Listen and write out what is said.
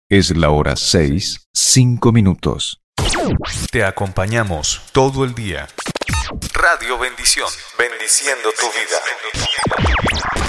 Es la hora 6:05. Te acompañamos todo el día. Radio Bendición, bendiciendo tu vida.